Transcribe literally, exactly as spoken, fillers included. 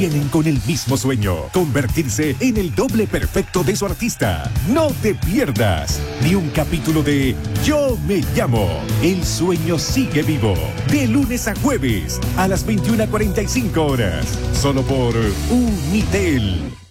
vienen con el mismo sueño, convertirse en el doble perfecto de su artista. No te pierdas ni un capítulo de Yo Me Llamo. El sueño sigue vivo. De lunes a jueves a las veintiuna cuarenta y cinco horas. Solo por Unitel.